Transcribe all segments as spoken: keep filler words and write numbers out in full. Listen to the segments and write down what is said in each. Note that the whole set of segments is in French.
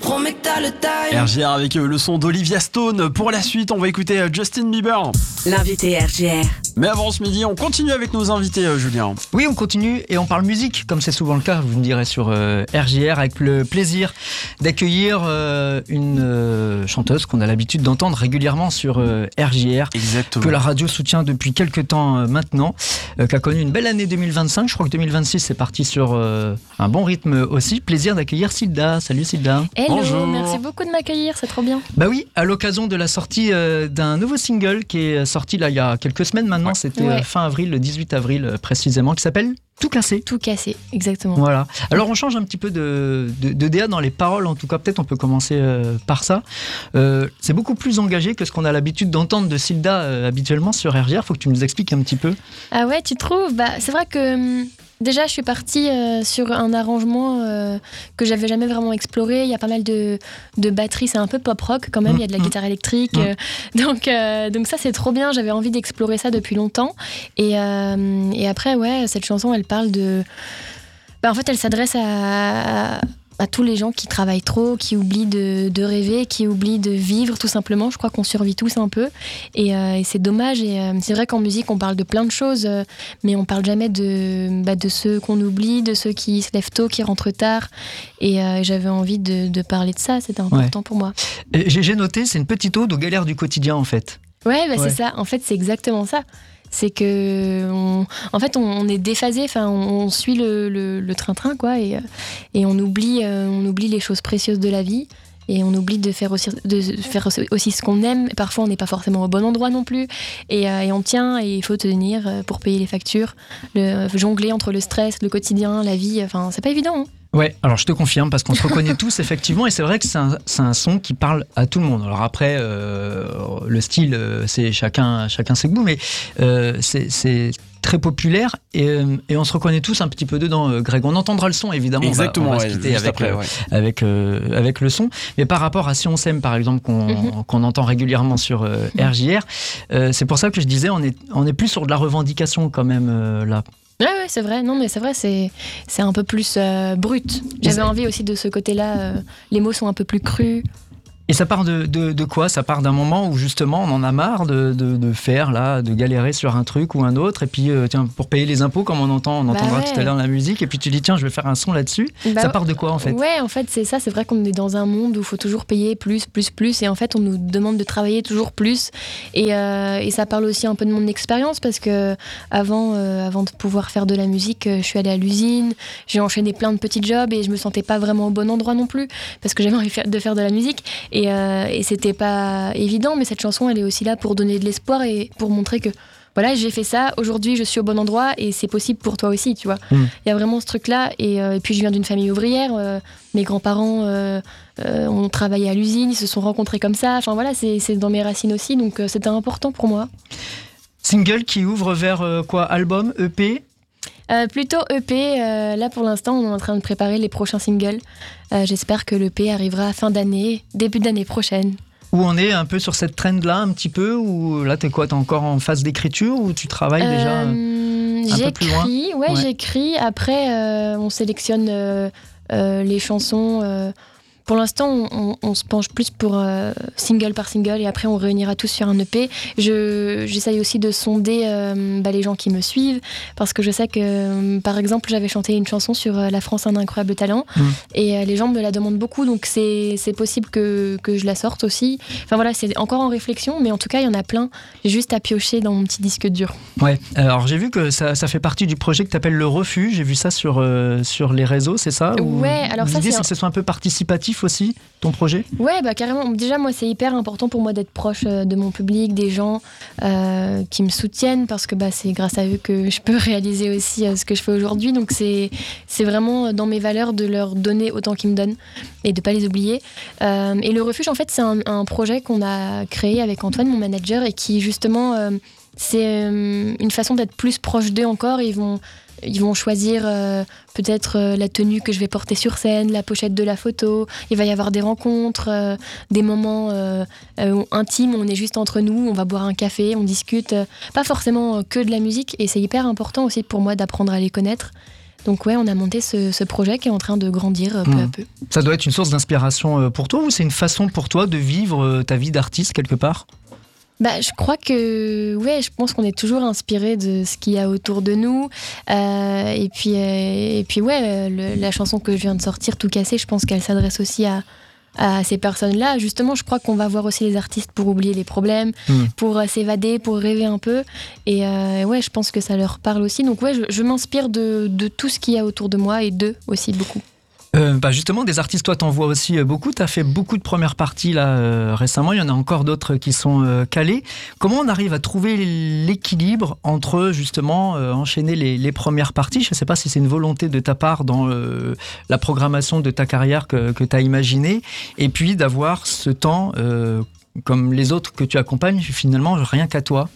promets que t'as le time. R J R avec le son d'Olivia Stone. Pour la suite, on va écouter Justin Bieber. L'invité R J R. Mais avant ce midi, on continue avec nos invités, Julien. Oui, on continue et on parle musique, comme c'est souvent le cas, vous me direz, sur euh, R J R, avec le plaisir d'accueillir euh, une euh, chanteuse qu'on a l'habitude d'entendre régulièrement sur euh, R J R. Exactement. Que la radio soutient depuis quelques temps euh, maintenant, euh, qui a connu une belle année deux mille vingt-cinq. Je crois que deux mille vingt-six, c'est parti sur euh, un bon rythme aussi. Plaisir d'accueillir Silda. Salut Silda. Hello, Bonjour. merci beaucoup de m'accueillir, c'est trop bien. Bah oui, à l'occasion de la sortie euh, d'un nouveau single qui est sorti là il y a quelques semaines maintenant, Ouais. c'était Ouais. euh, fin avril, le dix-huit avril euh, précisément, qui s'appelle Tout cassé. Tout cassé, exactement. Voilà. Alors on change un petit peu de, de, de D A dans les paroles, en tout cas peut-être on peut commencer euh, par ça. Euh, c'est beaucoup plus engagé que ce qu'on a l'habitude d'entendre de Silda euh, habituellement sur R J R. Faut que tu nous expliques un petit peu. Ah ouais, tu trouves bah, c'est vrai que hum, déjà je suis partie euh, sur un arrangement euh, que j'avais jamais vraiment exploré. Il y a pas mal de, de batteries, c'est un peu pop rock quand même, il y a de la Mmh. guitare électrique. Mmh. euh, donc, euh, donc ça c'est trop bien, j'avais envie d'explorer ça depuis longtemps. Et, euh, et après, ouais, cette chanson elle parle de. Bah, en fait, elle s'adresse à. à à tous les gens qui travaillent trop, qui oublient de, de rêver, qui oublient de vivre tout simplement. Je crois qu'on survit tous un peu et, euh, et c'est dommage. Et euh, c'est vrai qu'en musique on parle de plein de choses, euh, mais on parle jamais de, bah, de ceux qu'on oublie, de ceux qui se lèvent tôt, qui rentrent tard. Et euh, j'avais envie de, de parler de ça, c'était important Ouais. pour moi. Et J'ai j'ai noté, c'est une petite ode aux galères du quotidien en fait. Ouais, bah, Ouais. c'est ça. En fait, c'est exactement ça. C'est que, on, en fait, on, on est déphasé. Enfin, on, on suit le, le, le train-train, quoi, et, euh, et on oublie, euh, on oublie les choses précieuses de la vie. Et on oublie de faire aussi, de faire aussi ce qu'on aime. Parfois, on n'est pas forcément au bon endroit non plus. Et, euh, et on tient, et il faut tenir euh, pour payer les factures. Le, jongler entre le stress, le quotidien, la vie. Enfin, c'est pas évident. Hein. Ouais, alors je te confirme parce qu'on se reconnaît tous effectivement et c'est vrai que c'est un, c'est un son qui parle à tout le monde. Alors après, euh, le style, euh, c'est chacun, chacun ses goûts, mais euh, c'est, c'est très populaire et, euh, et on se reconnaît tous un petit peu dedans, euh, Greg. On entendra le son évidemment. Exactement, on va, on va ouais, se quitter juste avec, après, euh, ouais. avec, euh, avec le son. Mais par rapport à Si on s'aime par exemple, qu'on, Mhm. qu'on entend régulièrement sur euh, R J R, euh, c'est pour ça que je disais, on est, on est plus sur de la revendication quand même euh, là. Ouais, ouais, c'est vrai. Non, mais c'est vrai, c'est, c'est un peu plus euh, brut. J'avais envie aussi de ce côté-là. euh, les mots sont un peu plus crus. Et ça part de, de, de quoi ? Ça part d'un moment où justement on en a marre de, de, de faire, là, de galérer sur un truc ou un autre. Et puis, euh, tiens, pour payer les impôts, comme on entend, on Bah entendra ouais. tout à l'heure la musique. Et puis tu dis, tiens, je vais faire un son là-dessus. Bah ça ouais. part de quoi en fait ? Ouais, en fait, c'est ça. C'est vrai qu'on est dans un monde où il faut toujours payer plus, plus, plus. Et en fait, on nous demande de travailler toujours plus. Et, euh, et ça parle aussi un peu de mon expérience parce que avant, euh, avant de pouvoir faire de la musique, euh, je suis allée à l'usine. J'ai enchaîné plein de petits jobs et je me sentais pas vraiment au bon endroit non plus parce que j'avais envie de faire de la musique. Et, euh, et c'était pas évident. Mais cette chanson, elle est aussi là pour donner de l'espoir et pour montrer que voilà, j'ai fait ça, aujourd'hui je suis au bon endroit et c'est possible pour toi aussi, tu vois. Il Mm. y a vraiment ce truc-là. Et, euh, et puis je viens d'une famille ouvrière, euh, mes grands-parents euh, euh, ont travaillé à l'usine, ils se sont rencontrés comme ça. Enfin voilà, c'est, c'est dans mes racines aussi, donc euh, c'était important pour moi. Single qui ouvre vers euh, quoi ? Album, E P ? Euh, plutôt E P, euh, là pour l'instant on est en train de préparer les prochains singles. Euh, j'espère que l'E P arrivera fin d'année, début d'année prochaine. Où on est un peu sur cette trend-là un petit peu ? Ou là, t'es quoi ? T'es encore en phase d'écriture ou tu travailles déjà euh, Euh, un peu plus loin ? J'écris, ouais, Ouais. j'écris. Après, euh, on sélectionne euh, euh, les chansons. euh. Pour l'instant, on, on- on se penche plus pour euh, single par single et après on réunira tous sur un E P. Je, j'essaye aussi de sonder euh, bah, les gens qui me suivent parce que je sais que, euh, par exemple, j'avais chanté une chanson sur euh, La France a un incroyable talent Mm. et euh, les gens me la demandent beaucoup, donc c'est, c'est possible que, que je la sorte aussi. Enfin voilà, c'est encore en réflexion, mais en tout cas, il y en a plein. J'ai juste à piocher dans mon petit disque dur. Ouais, alors j'ai vu que ça, ça fait partie du projet que t'appelles Le Refus. J'ai vu ça sur, euh, sur les réseaux, c'est ça ? Ou Ouais, alors ça, l'idée, c'est c'est un- que ce soit un peu participatif aussi, ton projet ? Ouais, bah carrément. Déjà, moi, c'est hyper important pour moi d'être proche euh, de mon public, des gens euh, qui me soutiennent, parce que bah, c'est grâce à eux que je peux réaliser aussi euh, ce que je fais aujourd'hui. Donc, c'est, c'est vraiment dans mes valeurs de leur donner autant qu'ils me donnent et de pas les oublier. Euh, et le refuge, en fait, c'est un, un projet qu'on a créé avec Antoine, mon manager, et qui, justement, euh, c'est euh, une façon d'être plus proche d'eux encore. Ils vont... Ils vont choisir euh, peut-être euh, la tenue que je vais porter sur scène, la pochette de la photo. Il va y avoir des rencontres, euh, des moments euh, euh, intimes où on est juste entre nous, on va boire un café, on discute. Euh, pas forcément que de la musique, et c'est hyper important aussi pour moi d'apprendre à les connaître. Donc ouais, on a monté ce, ce projet qui est en train de grandir euh, peu Mmh. à peu. Ça doit être une source d'inspiration euh, pour toi ou c'est une façon pour toi de vivre euh, ta vie d'artiste quelque part ? Bah, je crois que, ouais, je pense qu'on est toujours inspiré de ce qu'il y a autour de nous. Euh, et puis, euh, et puis ouais, le- la chanson que je viens de sortir, Tout cassé, je pense qu'elle s'adresse aussi à, à ces personnes-là. Justement, je crois qu'on va voir aussi les artistes pour oublier les problèmes, Mm. pour euh, s'évader, pour rêver un peu. Et euh, ouais, je pense que ça leur parle aussi. Donc ouais, je, je m'inspire de, de tout ce qu'il y a autour de moi et d'eux aussi beaucoup. Euh, bah justement, des artistes, toi, t'en vois aussi euh, beaucoup. T'as fait beaucoup de premières parties là euh, récemment. Il y en a encore d'autres qui sont euh, calées. Comment on arrive à trouver l'équilibre entre justement euh, enchaîner les, les premières parties ? Je ne sais pas si c'est une volonté de ta part dans euh, la programmation de ta carrière que, que tu as imaginée, et puis d'avoir ce temps, euh, comme les autres que tu accompagnes, finalement rien qu'à toi.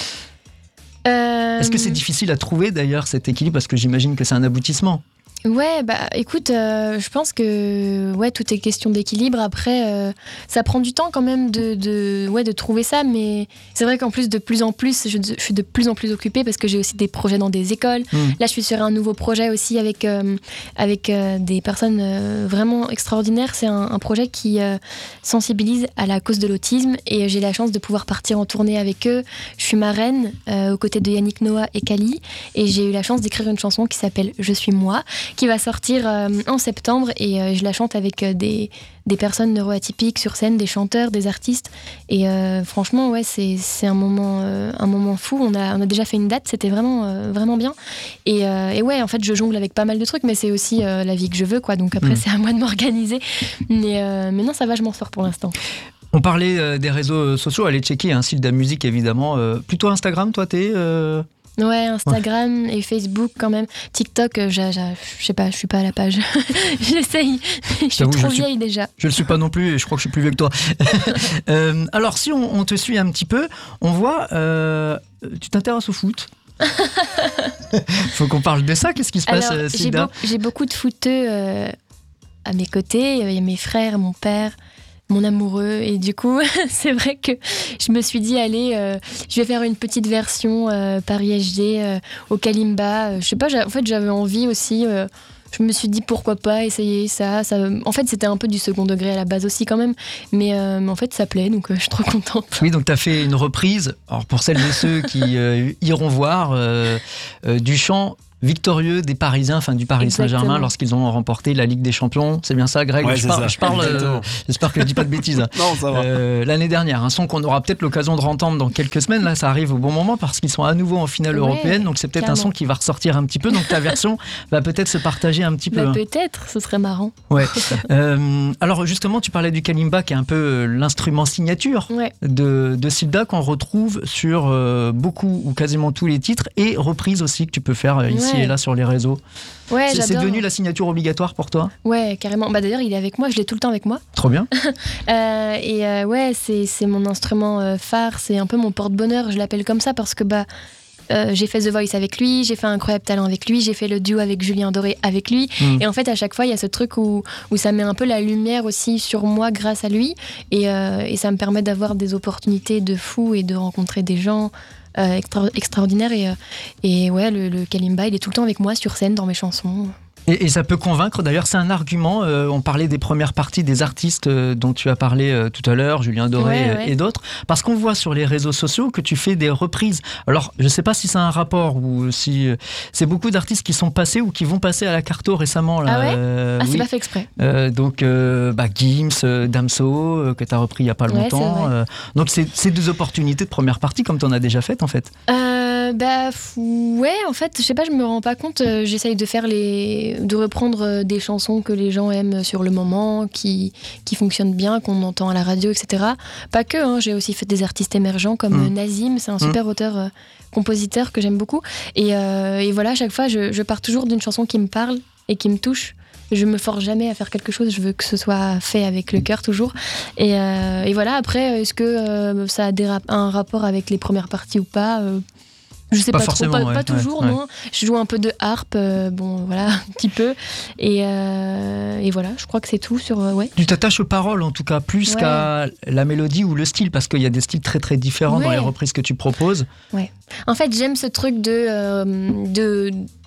Euh, Est-ce que c'est difficile à trouver d'ailleurs cet équilibre ? Parce que j'imagine que c'est un aboutissement. Ouais, bah écoute, euh, je pense que ouais, tout est question d'équilibre. Après, euh, ça prend du temps quand même de, de, ouais, de trouver ça, mais c'est vrai qu'en plus, de plus en plus, je, je suis de plus en plus occupée parce que j'ai aussi des projets dans des écoles. Mmh. Là, je suis sur un nouveau projet aussi avec, euh, avec euh, des personnes euh, vraiment extraordinaires. C'est un, un projet qui euh, sensibilise à la cause de l'autisme et j'ai la chance de pouvoir partir en tournée avec eux. Je suis marraine euh, aux côtés de Yannick Noah et Kali et j'ai eu la chance d'écrire une chanson qui s'appelle Je suis moi, qui va sortir euh, en septembre et euh, je la chante avec euh, des, des personnes neuroatypiques sur scène, des chanteurs, des artistes et euh, franchement ouais c'est, c'est un, moment, euh, un moment fou. On a, on a déjà fait une date, c'était vraiment, euh, vraiment bien et, euh, et ouais en fait je jongle avec pas mal de trucs mais c'est aussi euh, la vie que je veux quoi, donc après Mmh. c'est à moi de m'organiser mais, euh, mais non ça va, je m'en sors pour l'instant. On parlait euh, des réseaux sociaux, allez checker un site de musique évidemment. Euh, plutôt Instagram, toi, t'es euh... Ouais, Instagram et Facebook quand même. TikTok, euh, j'ai, j'ai, je sais pas, je suis pas à la page. J'essaye, je suis J'avoue, trop je suis- vieille déjà. Je le suis pas non plus et je crois que je suis plus vieux que toi. Euh, alors si on, on te suit un petit peu, on voit, euh, tu t'intéresses au foot. Faut qu'on parle de ça. Qu'est-ce qui se passe, Alors, euh, j'ai, Sylda beau- j'ai beaucoup de footeux euh, à mes côtés. Il y a mes frères, mon père, mon amoureux. Et du coup, c'est vrai que je me suis dit, allez, euh, je vais faire une petite version euh, Paris S G euh, au Kalimba. Euh, je sais pas, j'ai- en fait, j'avais envie aussi. euh, je me suis dit, pourquoi pas essayer ça, ça. En fait, c'était un peu du second degré à la base aussi quand même. Mais, euh, mais en fait, ça plaît, donc euh, je suis trop contente. Oui, donc tu as fait une reprise. Alors pour celles et ceux qui euh, iront voir euh, euh, du chant victorieux des Parisiens, enfin du Paris Saint-Germain, Exactement. lorsqu'ils ont remporté la Ligue des Champions. C'est bien ça, Greg ? Ouais, je, c'est par- ça. je parle. euh, Exactement. j'espère que je dis pas de bêtises. Non, ça va. Euh, l'année dernière, un son qu'on aura peut-être l'occasion de entendre dans quelques semaines. Là, ça arrive au bon moment parce qu'ils sont à nouveau en finale Ouais, européenne. Donc, c'est peut-être un clairement. son qui va ressortir un petit peu. Donc, ta version va peut-être se partager un petit peu. Bah, hein. peut-être, ce serait marrant. Ouais. Euh, alors, justement, tu parlais du kalimba qui est un peu euh, l'instrument signature Ouais. de, de Sylda qu'on retrouve sur euh, beaucoup ou quasiment tous les titres et reprises aussi que tu peux faire euh, ici Ouais. et là sur les réseaux. Ouais, c'est, c'est j'adore. devenu la signature obligatoire pour toi ? Ouais, carrément. Bah, d'ailleurs, il est avec moi, je l'ai tout le temps avec moi. Trop bien. Euh, et euh, ouais, c'est, c'est mon instrument euh, phare, c'est un peu mon porte-bonheur, je l'appelle comme ça parce que bah, euh, j'ai fait The Voice avec lui, j'ai fait Incroyable Talent avec lui, j'ai fait le duo avec Julien Doré avec lui. Mm. Et en fait, à chaque fois, il y a ce truc où, où ça met un peu la lumière aussi sur moi grâce à lui. Et, euh, et ça me permet d'avoir des opportunités de fou et de rencontrer des gens euh, extra- extraordinaires. Et, euh, et ouais, le, le kalimba, il est tout le temps avec moi sur scène, dans mes chansons. Et, et ça peut convaincre, d'ailleurs c'est un argument, euh, on parlait des premières parties des artistes euh, dont tu as parlé euh, tout à l'heure, Julien Doré Ouais, euh, ouais. et d'autres, parce qu'on voit sur les réseaux sociaux que tu fais des reprises. Alors je ne sais pas si c'est un rapport ou si euh, c'est beaucoup d'artistes qui sont passés ou qui vont passer à la Carto récemment. Là, Ah ouais euh, Ah, c'est oui. pas fait exprès. Euh, donc euh, bah, Gims, euh, Damso, euh, que tu as repris il n'y a pas Ouais, longtemps. c'est vrai. euh, donc c'est, c'est deux opportunités de première partie comme tu en as déjà fait en fait. Euh, bah f- ouais, en fait, je sais pas, je me rends pas compte. euh, J'essaye de faire les, de reprendre euh, des chansons que les gens aiment sur le moment, qui qui fonctionnent bien, qu'on entend à la radio, et cetera. Pas que, hein, j'ai aussi fait des artistes émergents comme Mm. euh, Nazim, c'est un super auteur, euh, compositeur que j'aime beaucoup. Et, euh, et voilà, à chaque fois, je, je pars toujours d'une chanson qui me parle et qui me touche. Je me force jamais à faire quelque chose, je veux que ce soit fait avec le cœur toujours. Et, euh, et voilà, après, est-ce que euh, ça a des rap- un rapport avec les premières parties ou pas euh, Je sais Pas pas, trop, forcément, pas, ouais, pas toujours, ouais, non. Je joue un peu de harpe, euh, bon voilà, un petit peu. Et, euh, et voilà, je crois que c'est tout sur. euh, ouais. Tu t'attaches aux paroles en tout cas, plus Ouais. qu'à la mélodie ou le style, parce qu'il y a des styles très très différents dans Ouais. les reprises que tu proposes. En fait, j'aime ce truc de, euh, de,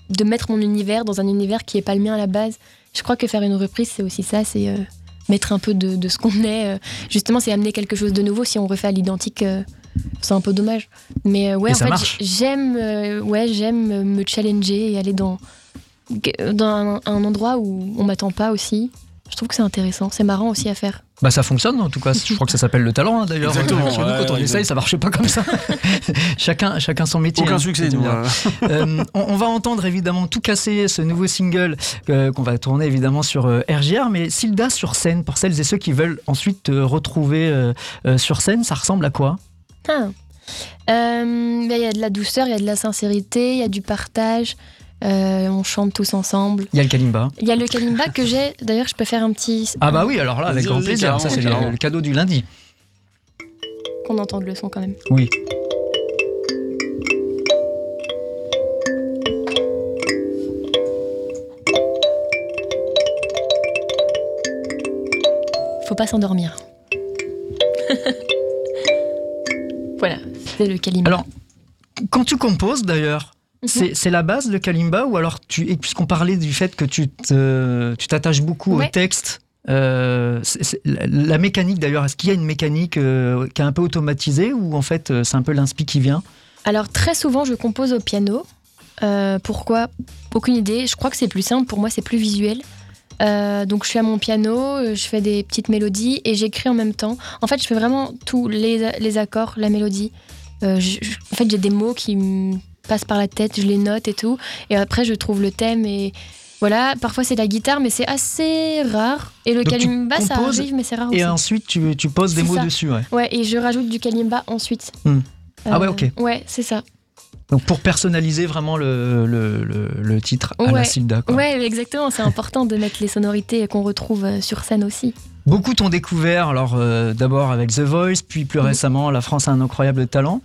de mettre mon univers dans un univers qui est pas le mien à la base. Je crois que faire une reprise, c'est aussi ça, c'est euh, mettre un peu de, de ce qu'on est. Euh, justement, c'est amener quelque chose de nouveau. Si on refait à l'identique, euh, c'est un peu dommage. Mais euh, ouais, et en ça fait, marche. j'aime, euh, ouais, j'aime me challenger et aller dans, dans un, un endroit où on m'attend pas aussi. Je trouve que c'est intéressant, c'est marrant aussi à faire. Bah ça fonctionne en tout cas, je crois que ça s'appelle le talent hein, d'ailleurs. Exactement, Chez nous, ouais, quand on ouais, essaye, ouais. ça marchait pas comme ça. chacun, chacun son métier. Aucun hein, succès, c'est nous. bien. Euh, on, on va entendre évidemment Tout casser, ce nouveau single euh, qu'on va tourner évidemment sur euh, R J R. Mais Silda sur scène, pour celles et ceux qui veulent ensuite te retrouver euh, euh, sur scène, ça ressemble à quoi? Ah. Euh, bah, y a de la douceur, il y a de la sincérité, il y a du partage. Euh, on chante tous ensemble. Il y a le kalimba. Il y a le kalimba que j'ai. D'ailleurs, je peux faire un petit. Ah bah oui, alors là, avec Vas-y, grand vas-y, plaisir. Ça, c'est le, carrément. le cadeau du lundi. Qu'on entende le son quand même. Oui. Faut pas s'endormir. Voilà, c'est le kalimba. Alors, quand tu composes d'ailleurs, Mhm. c'est, c'est la base le kalimba ou alors tu, et puisqu'on parlait du fait que tu, te, tu t'attaches beaucoup Ouais. au texte, euh, c'est, c'est- la, la mécanique d'ailleurs, est-ce qu'il y a une mécanique euh, qui est un peu automatisée ou en fait euh, c'est un peu l'inspi qui vient? Alors très souvent je compose au piano. Euh, pourquoi? Aucune idée. Je crois que c'est plus simple. Pour moi c'est plus visuel. Euh, donc je suis à mon piano, euh, je fais des petites mélodies et j'écris en même temps. En fait je fais vraiment tous les, les accords, la mélodie. Euh, je- je- en fait j'ai des mots qui me passent par la tête, je les note et tout. Et après je trouve le thème et voilà. Parfois c'est la guitare mais c'est assez rare. Et le Donc, tu kalimba ça composes arrive mais c'est rare Et aussi. ensuite tu, tu poses des C'est mots ça. dessus, ouais. Ouais, et je rajoute du kalimba ensuite. Hmm. Ah ouais, Euh, ok. Ouais, c'est ça. Donc pour personnaliser vraiment le, le, le, le titre à la Ouais. Silda, quoi. Ouais, exactement. C'est important de mettre les sonorités qu'on retrouve euh, sur scène aussi. Beaucoup t'ont découvert, alors euh, d'abord avec The Voice, puis plus Mhm. récemment La France a un incroyable talent.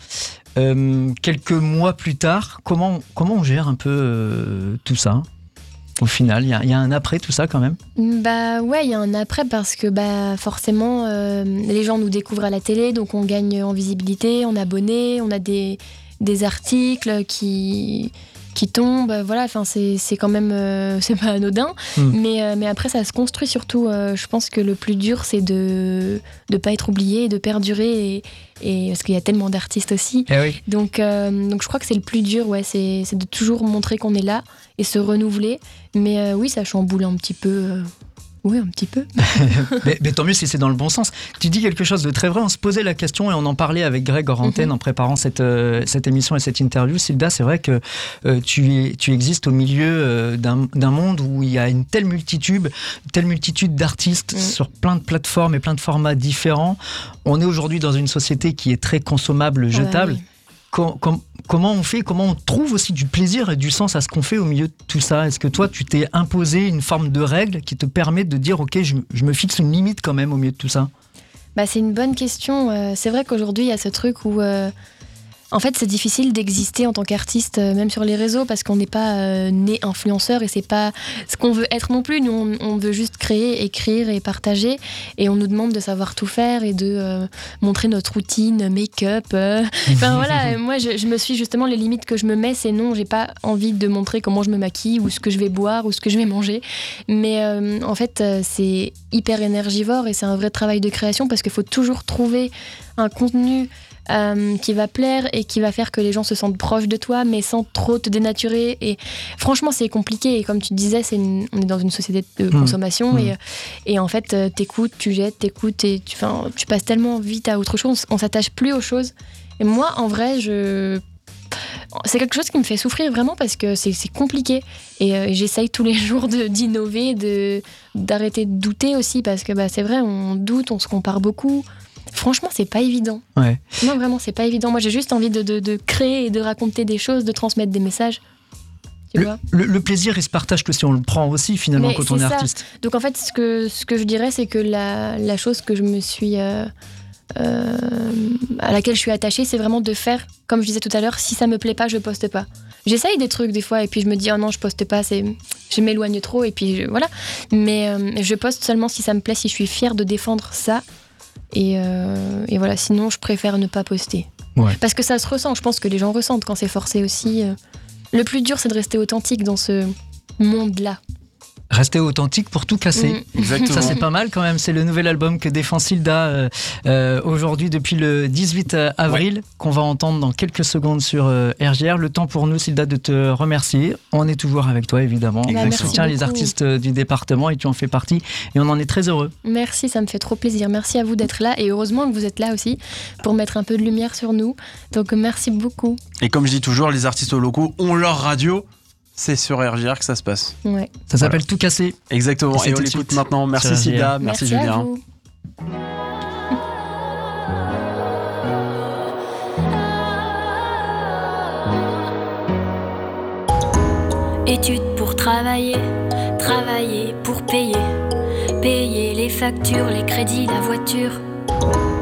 Euh, quelques mois plus tard, comment, comment on gère un peu euh, tout ça? Au final, il y, a- il y a un après tout ça quand même. Bah ouais, il y a un après parce que bah forcément euh, les gens nous découvrent à la télé, donc on gagne en visibilité, en abonnés, on a des, des articles qui qui tombent, voilà, enfin c'est c'est quand même euh, c'est pas anodin, Mm. mais euh, mais après ça se construit surtout. Euh, je pense que le plus dur c'est de de pas être oublié, et de perdurer et, et parce qu'il y a tellement d'artistes aussi. Eh oui. Donc, euh, donc je crois que c'est le plus dur, ouais, c'est, c'est de toujours montrer qu'on est là et se renouveler. Mais euh, oui, ça chamboule un petit peu. euh, Oui, un petit peu. mais, mais tant mieux si c'est dans le bon sens. Tu dis quelque chose de très vrai. On se posait la question et on en parlait avec Greg hors antenne Mhm. en préparant cette, euh, cette émission et cette interview. Silda, c'est vrai que euh, tu, es- tu existes au milieu euh, d'un, d'un monde où il y a une telle multitude, une telle multitude d'artistes Mhm. sur plein de plateformes et plein de formats différents. On est aujourd'hui dans une société qui est très consommable, jetable. Ouais, oui. Com- com- comment on fait, comment on trouve aussi du plaisir et du sens à ce qu'on fait au milieu de tout ça? Est-ce que toi, tu t'es imposé une forme de règle qui te permet de dire, ok, je, je me fixe une limite quand même au milieu de tout ça? Bah, c'est une bonne question. Euh, c'est vrai qu'aujourd'hui, il y a ce truc où. euh, En fait, c'est difficile d'exister en tant qu'artiste, euh, même sur les réseaux, parce qu'on n'est pas euh, né influenceur et c'est pas ce qu'on veut être non plus. Nous, on, on veut juste créer, écrire et partager. Et on nous demande de savoir tout faire et de euh, montrer notre routine, make-up. euh. Enfin voilà, moi, je, je me suis justement les limites que je me mets, c'est non, j'ai pas envie de montrer comment je me maquille ou ce que je vais boire ou ce que je vais manger. Mais euh, en fait, euh, c'est hyper énergivore et c'est un vrai travail de création parce qu'il faut toujours trouver un contenu Euh, qui va plaire et qui va faire que les gens se sentent proches de toi, mais sans trop te dénaturer. Et franchement, c'est compliqué. Et comme tu disais, c'est une- on est dans une société de Mmh. consommation. Mmh. Et, et en fait, euh, t'écoutes, tu jettes, t'écoutes et tu, 'fin, tu passes tellement vite à autre chose. On s'attache plus aux choses. Et moi, en vrai, je... c'est quelque chose qui me fait souffrir vraiment parce que c'est, c'est compliqué. Et euh, j'essaye tous les jours de, d'innover, de, d'arrêter de douter aussi parce que bah, c'est vrai, on doute, on se compare beaucoup. Franchement, c'est pas évident. Ouais. Non, vraiment, c'est pas évident. Moi, j'ai juste envie de, de, de créer et de raconter des choses, de transmettre des messages. Tu Le, vois. le- le plaisir, il se partage que si on le prend aussi finalement Mais quand on c'est est ça. artiste. Donc, en fait, ce que, ce que je dirais, c'est que la, la chose que je me suis. euh, euh, à laquelle je suis attachée, c'est vraiment de faire, comme je disais tout à l'heure, si ça me plaît pas, je poste pas. J'essaye des trucs des fois et puis je me dis, oh non, je poste pas, c'est, je m'éloigne trop et puis je- voilà. Mais euh, je poste seulement si ça me plaît, si je suis fière de défendre ça. Et, euh, et voilà, sinon je préfère ne pas poster. Ouais. Parce que ça se ressent, je pense que les gens ressentent quand c'est forcé aussi. euh. le plus dur, c'est de rester authentique dans ce monde-là. Rester authentique pour tout casser. Mmh. Exactement. Ça, c'est pas mal quand même. C'est le nouvel album que défend Silda euh, euh, aujourd'hui depuis le dix-huit avril, ouais. qu'on va entendre dans quelques secondes sur euh, R J R. Le temps pour nous, Silda, de te remercier. On est toujours avec toi, évidemment. Bah, on soutient les artistes du département et tu en fais partie. Et on en est très heureux. Merci, ça me fait trop plaisir. Merci à vous d'être là. Et heureusement que vous êtes là aussi pour mettre un peu de lumière sur nous. Donc, merci beaucoup. Et comme je dis toujours, les artistes locaux ont leur radio. C'est sur R J R que ça se passe. Ouais. Ça s'appelle voilà. Tout casser. Exactement. Et, et on l'écoute maintenant. Merci Silda, merci, merci Julien. À vous. Études pour travailler, travailler pour payer, payer les factures, les crédits, la voiture.